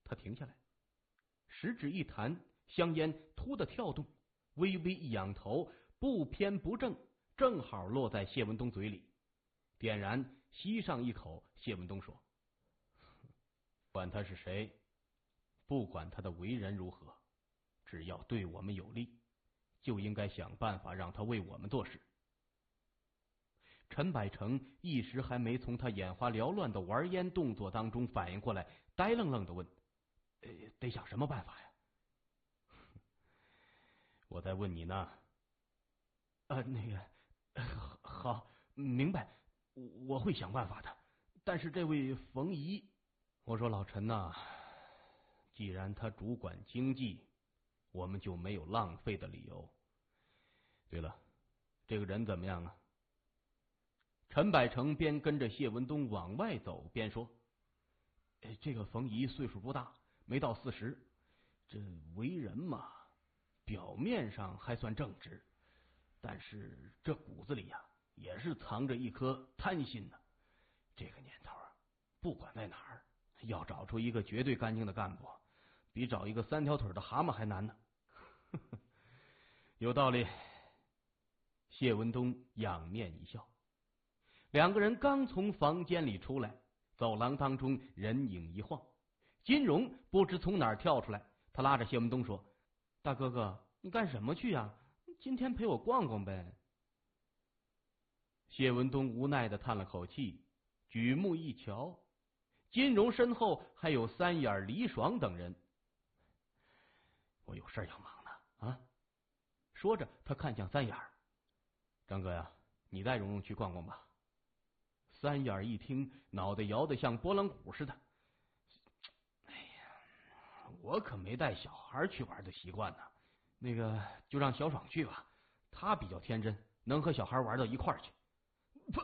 他停下来，食指一弹，香烟突的跳动，微微一仰头，不偏不正，正好落在谢文东嘴里。点燃，吸上一口。谢文东说：“管他是谁，不管他的为人如何，只要对我们有利，就应该想办法让他为我们做事。”陈百成一时还没从他眼花缭乱的玩烟动作当中反应过来，呆愣愣的问：“得想什么办法呀？”“我在问你呢。”“好，明白，我会想办法的。但是这位冯姨……”我说：“老陈呐，既然他主管经济，我们就没有浪费的理由。对了，这个人怎么样啊？”陈百成边跟着谢文东往外走边说：“这个冯姨岁数不大，没到40，这为人嘛，表面上还算正直，但是这骨子里呀，也是藏着一颗贪心呢。这个年头啊，不管在哪儿，要找出一个绝对干净的干部，比找一个3条腿的蛤蟆还难呢。”“有道理。”谢文东仰面一笑。两个人刚从房间里出来，走廊当中人影一晃，金荣不知从哪儿跳出来，他拉着谢文东说：“大哥哥，你干什么去啊？今天陪我逛逛呗。”谢文东无奈的叹了口气，举目一瞧，金荣身后还有三眼李爽等人。“我有事要忙呢啊！”说着他看向三眼：“张哥呀，你带蓉蓉去逛逛吧。”三眼一听，脑袋摇得像拨浪鼓似的。“哎呀，我可没带小孩去玩的习惯呢。那个就让小爽去吧，他比较天真，能和小孩玩到一块儿去。”“不！”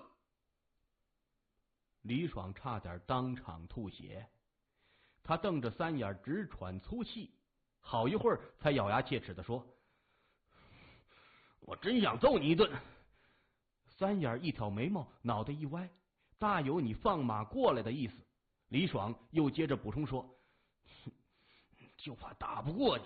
李爽差点当场吐血，他瞪着三眼直喘粗气，好一会儿才咬牙切齿的说：“我真想揍你一顿。”三眼一挑眉毛，脑袋一歪，大有你放马过来的意思。李爽又接着补充说：“就怕打不过你。”“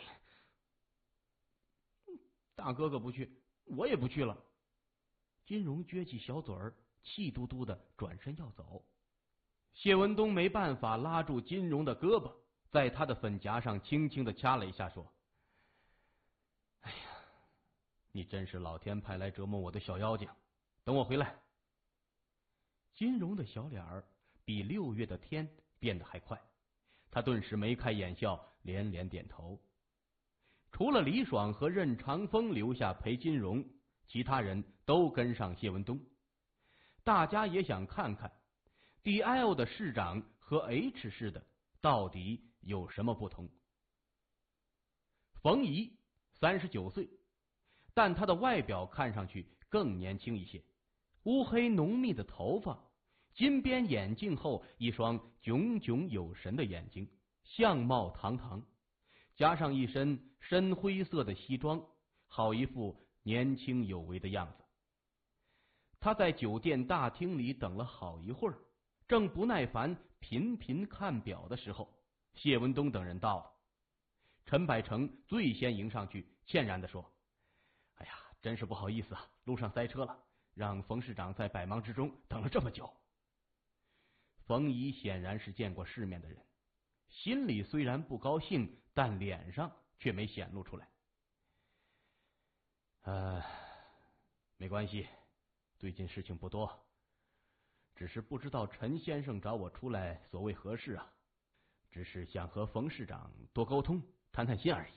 大哥哥不去，我也不去了。”金荣撅起小嘴儿，气嘟嘟的转身要走。谢文东没办法，拉住金荣的胳膊，在他的粉颊上轻轻的掐了一下，说：“哎呀，你真是老天派来折磨我的小妖精，等我回来。”金荣的小脸儿比6月的天变得还快，他顿时眉开眼笑，连连点头。除了李爽和任长风留下陪金荣，其他人都跟上谢文东。大家也想看看 DL 的市长和 H 市的到底有什么不同。冯姨39岁，但她的外表看上去更年轻一些，乌黑浓密的头发，金边眼镜后一双炯炯有神的眼睛，相貌堂堂，加上一身深灰色的西装，好一副年轻有为的样子。他在酒店大厅里等了好一会儿，正不耐烦频频看表的时候，谢文东等人到了。陈百成最先迎上去，歉然地说：“哎呀，真是不好意思啊，路上塞车了，让冯市长在百忙之中等了这么久。”冯姨显然是见过世面的人，心里虽然不高兴，但脸上却没显露出来。没关系，最近事情不多，只是不知道陈先生找我出来所谓何事啊，只是想和冯市长多沟通谈谈心而已。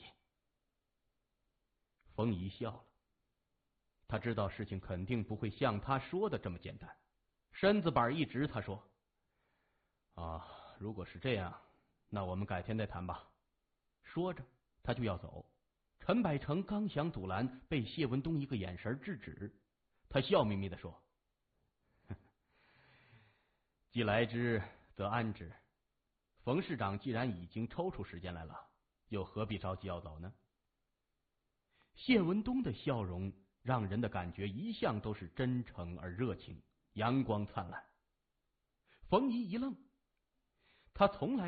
冯姨笑了，他知道事情肯定不会像他说的这么简单，身子板一直，他说：“如果是这样，那我们改天再谈吧。”说着他就要走。陈百成刚想阻拦，被谢文东一个眼神制止。他笑眯眯地说：“既来之则安之，冯市长既然已经抽出时间来了，又何必着急要走呢？”谢文东的笑容让人的感觉一向都是真诚而热情，阳光灿烂。冯姨一愣，他从来